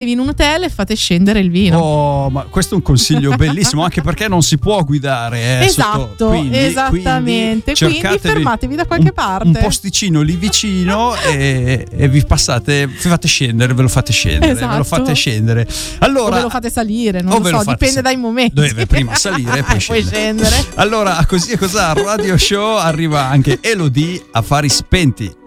in un hotel e fate scendere il vino. Oh, ma questo è un consiglio bellissimo, anche perché non si può guidare. Esatto, esattamente. Quindi fermatevi da qualche parte. Un posticino lì vicino e vi fate scendere, ve lo fate scendere, esatto. Ve lo fate scendere. Allora, o ve lo fate salire, non lo so, dipende dai momenti. Dovete prima salire e poi scendere. Allora, così e cos'ha Radio Show arriva anche Elodie, Affari Spenti.